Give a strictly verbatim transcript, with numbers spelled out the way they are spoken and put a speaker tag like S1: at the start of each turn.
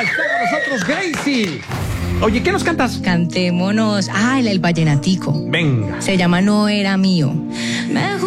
S1: Está con nosotros Gracie. Oye, ¿qué nos cantas?
S2: Cantémonos. Ah, el, el vallenatico.
S1: Venga.
S2: Se llama No Era Mío. Me